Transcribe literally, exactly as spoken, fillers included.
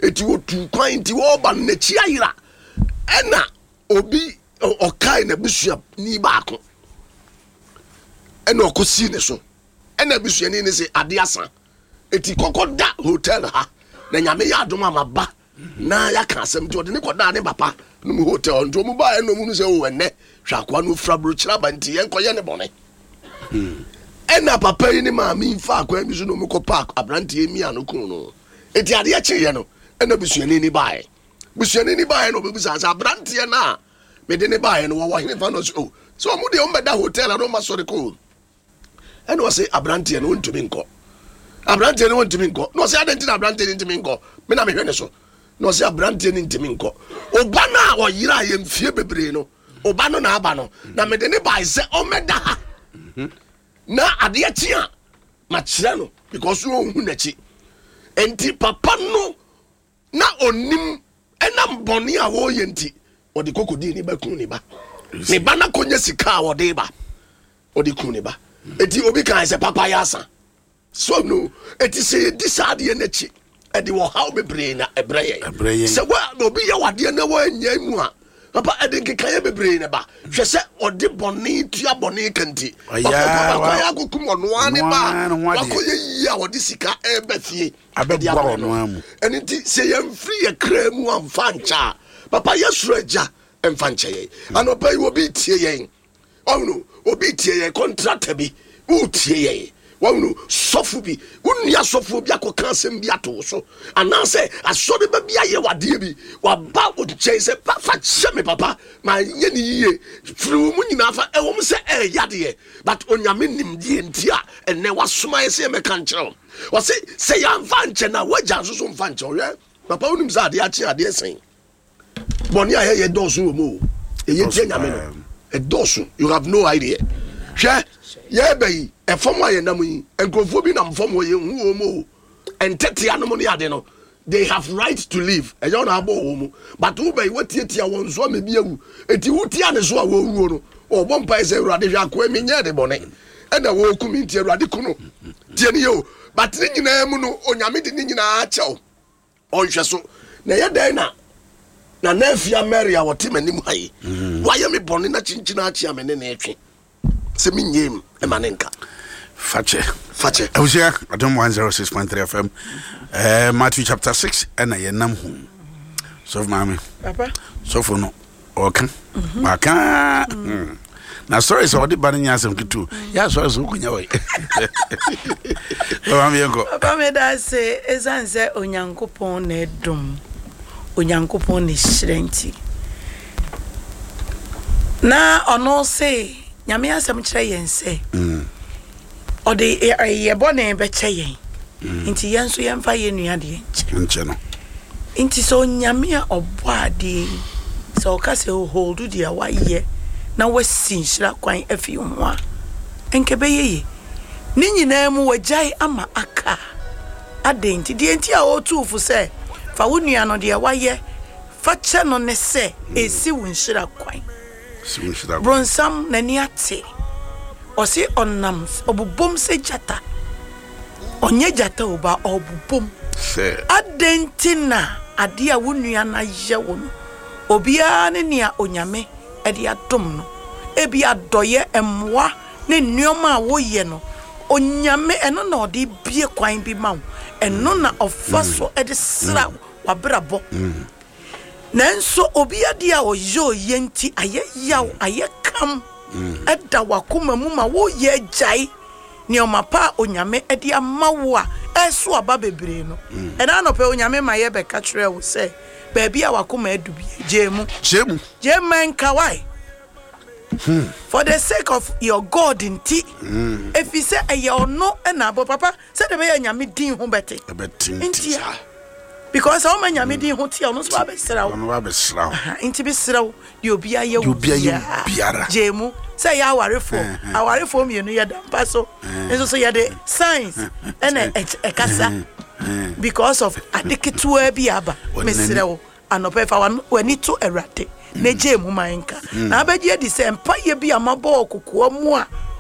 eti wo tu kwan enti wo ba na chi ayira ena obi okai na bisua ni baako ena okosi ne so ena bisua ni ne se ade asa eti kokoda hotel ha na nyame ya adom amaba na ya ka asem ti ode ne koda ne papa no mu hotel nto mu ba eno mu no se wo ene hwakwa no fra bro chira banti yen koye ne bone ena papa yi ni ma mi fa akwa mi so no mu ko park abranti emi anokun no eti ade ya cheye no ena bisua ni ni bae bisua ni ni bae no be bisa sa abranti na me de ne bae no wo hene fa no so so mu de o mbeda hotel no ma so de ko ena wo se abranti no ntumi nko abranti no ntumi nko no se adenti na abranti no ntumi nko me na me hwe ne so no se abranti no ntumi nko oba na o yira ye mfie bebre no oba no na aba no na me de ne bae se o meda ha na ade achi a ma kire no because wo hu na chi enti papa no na onim enam boni a wo yenti odi kokodi ni ba kun ni ba ne ba na konya sika a wo de ba odi kun ni ba enti obi kan se papa ya asa so no eti se disade na chi edi wo how be brain na ebreye se wa obi ya wade na wo anya mu a papa edi kekaya be brain na ba hwe se odi boni tua boni kanti papa ya kokum ono ani ba wakoye ya wodi sika e ba fie abedi ono amu enti se yam free e kra mu amfa ncha papa yesu aja emfa ncha ye anopa yi obi tie ye ono obi tie ye contract bi u tie ye wonu sofu bi unia sofu bi akoka asem bi ato so ananse asode ba bi aye wade bi wa ba o chese pa fa cheme papa ma ye ni yie fru mu nyina fa e wo se e yade but onyame nim die ntia ene wasoma ye se me kan kire wo se se ya mfa nche na waja so so mfa nche o papa unim za ade achi ade sen boni aye ye dosu o mo e ye tie nyame no e dosu you have no idea hwe ye bayi e fom aye nam yi enkrofo bi nam fom ye hu o mo entete anom ne ade no they have right to live e yo na abo o mo but wo bayi watietia won so me bi awu eti wutia ne so a wo wuo no o bo mpa ese urade hwa ko emi nya de bone e na wo kumi ntie urade kuno tie ne yo but ne nyina mu no onyame de ne nyina a chew o hwe so na ye dan na na na afia Mary a wote manim hayi wa ye me bone na chinchina a chia me ne na etwe se minyem emanenka fache fache awusia adom one oh six point three F M eh Matthew chapter six ena ye nam hu so mama papa so for no okan maka na sorry so odi ban nya asem kitu ya sorry so kunya we mama yenko papa me da se ezanze onyankopon na edum onyankopon ne hyirenti na ono se nyame asem kire yen se mm ode ye bone be cheyen nti yen so yen fa ye nuade nche no nti so nyame a obo ade so ka se hold dia wa ye na wasin shira kwan afi ho a enke be ye ni nyina mu wajai ama aka ade nti die nti a otufu se fa wo nua no dia wa ye fa che no ne se esi wo shira kwan bronsam nani ate osi onam obubom se jata onye jata oba obubom se adentina ade a wonua na ye wo no obia ne nia onyame e de adom no ebi adoye emwa ne nneoma a wo ye no onyame eno na ode bie kwan bi ma wo eno na ofaso e de sra wabrabo nanso obia dia o yo yenti aye yaw aye kam eda wakoma mu ma wo ye jai ni o mapa onyame e dia mawo a eso aba bebre no e na no pe onyame ma ye be ka kire wo se ba bia wakoma edubi jemu jemu jemen kawai for the sake of your God inti if you say e ye ono e na bo papa say de be nyame din ho beti beti because how many nyame din ho tia ono so abesra wo ono abesra wo inti besra wo de obia ye wo biara jemu say ya awarefo awarefo mienu ye dampa so enso so ye de science ene e kasa because of adeketua bi aba mesra wo anope fa wani to erate na jemu manka na abagie di se mpa ye bi amabo kokoa mu a